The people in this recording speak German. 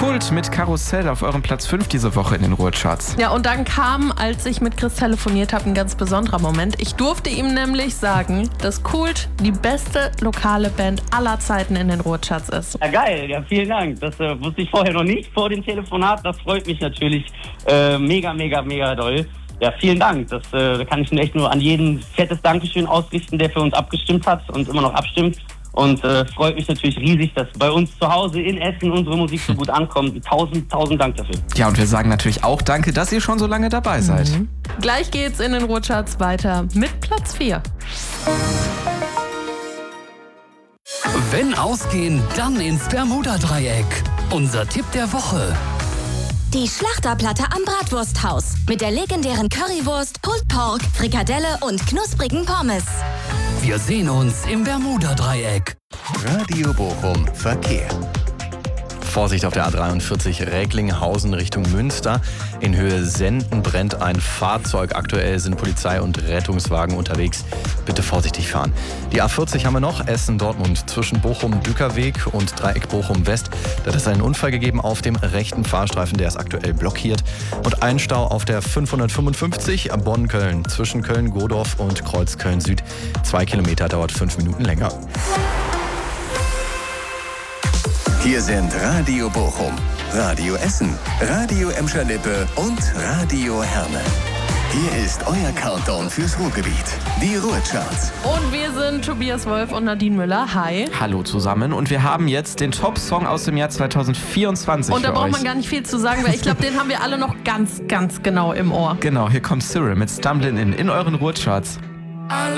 Kult mit Karussell auf eurem Platz 5 diese Woche in den Ruhrcharts. Ja, und dann kam, als ich mit Chris telefoniert habe, ein ganz besonderer Moment. Ich durfte ihm nämlich sagen, dass Kult die beste lokale Band aller Zeiten in den Ruhrcharts ist. Ja, geil. Ja, vielen Dank. Das wusste ich vorher noch nicht vor dem Telefonat. Das freut mich natürlich mega doll. Ja, vielen Dank. Da kann ich echt nur an jeden fettes Dankeschön ausrichten, der für uns abgestimmt hat und immer noch abstimmt. Und freut mich natürlich riesig, dass bei uns zu Hause in Essen unsere Musik so gut ankommt. Tausend Dank dafür. Ja, und wir sagen natürlich auch Danke, dass ihr schon so lange dabei seid. Gleich geht's in den Ruhrcharts weiter mit Platz 4. Wenn ausgehen, dann ins Bermuda-Dreieck. Unser Tipp der Woche. Die Schlachterplatte am Bratwursthaus mit der legendären Currywurst, Pulled Pork, Frikadelle und knusprigen Pommes. Wir sehen uns im Bermuda-Dreieck. Radio Bochum Verkehr. Vorsicht auf der A43 Recklinghausen Richtung Münster. In Höhe Senden brennt ein Fahrzeug. Aktuell sind Polizei und Rettungswagen unterwegs. Bitte vorsichtig fahren. Die A40 haben wir noch. Essen-Dortmund zwischen Bochum-Dükerweg und Dreieck Bochum-West. Da hat es einen Unfall gegeben auf dem rechten Fahrstreifen. Der ist aktuell blockiert. Und ein Stau auf der 555 Bonn-Köln zwischen Köln-Godorf und Kreuz-Köln-Süd. 2 Kilometer, dauert 5 Minuten länger. Hier sind Radio Bochum, Radio Essen, Radio Emscher-Lippe und Radio Herne. Hier ist euer Countdown fürs Ruhrgebiet, die Ruhrcharts. Und wir sind Tobias Wolf und Nadine Müller. Hi. Hallo zusammen und wir haben jetzt den Top-Song aus dem Jahr 2024 Und da für braucht euch. man gar nicht viel zu sagen, weil ich glaube, den haben wir alle noch ganz genau im Ohr. Genau, hier kommt Cyril mit Stumblin' in euren Ruhrcharts.